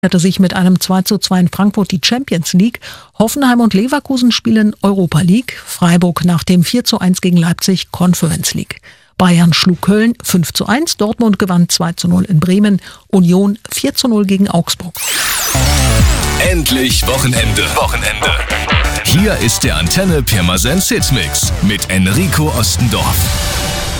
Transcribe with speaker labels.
Speaker 1: sich mit einem 2:2 in Frankfurt die Champions League. Hoffenheim und Leverkusen spielen Europa League. Freiburg nach dem 4:1 gegen Leipzig Conference League. Bayern schlug Köln 5:1, Dortmund gewann 2:0 in Bremen, Union 4:0 gegen Augsburg.
Speaker 2: Endlich Wochenende. Hier ist der Antenne Pirmasens Hitmix mit Enrico Ostendorf.